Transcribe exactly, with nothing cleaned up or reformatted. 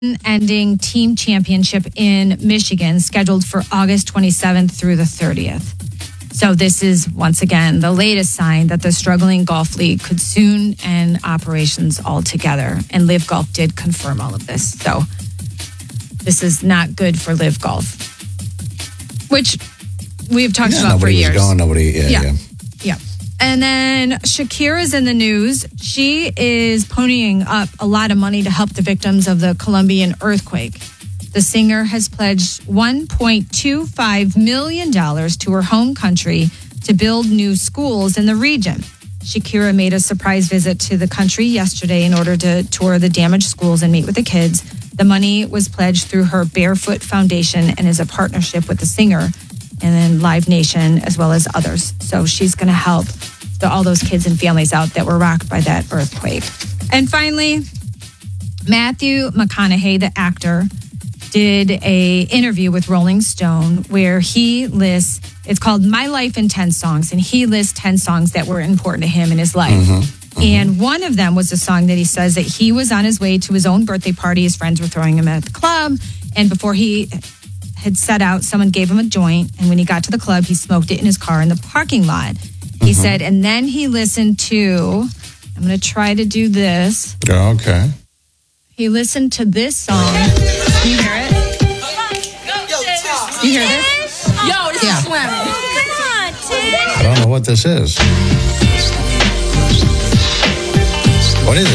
ending team championship in Michigan, scheduled for August twenty-seventh through the thirtieth. So this is, once again, the latest sign that the struggling golf league could soon end operations altogether. And Live Golf did confirm all of this. So this is not good for Live Golf, which we've talked yeah, about for nobody years. was gone. Nobody, yeah, Yeah. yeah. Yeah. And then Shakira's in the news. She is ponying up a lot of money to help the victims of the Colombian earthquake. The singer has pledged one point two five million dollars to her home country to build new schools in the region. Shakira made a surprise visit to the country yesterday in order to tour the damaged schools and meet with the kids. The money was pledged through her Barefoot Foundation and is a partnership with the singer and then Live Nation as well as others. So she's going to help the, all those kids and families out that were rocked by that earthquake. And finally, Matthew McConaughey, the actor, did a interview with Rolling Stone where he lists, it's called My Life in ten Songs, and he lists ten songs that were important to him in his life. Mm-hmm, mm-hmm. And one of them was a song that he says that he was on his way to his own birthday party. His friends were throwing him at the club. And before he had set out, someone gave him a joint. And when he got to the club, he smoked it in his car in the parking lot. Mm-hmm. He said, and then he listened to, I'm going to try to do this. Oh, okay. He listened to this song. Can you hear it? You hear this? Yo, this Yeah. is slamming. Come on, Tim. I don't know what this is. What is it?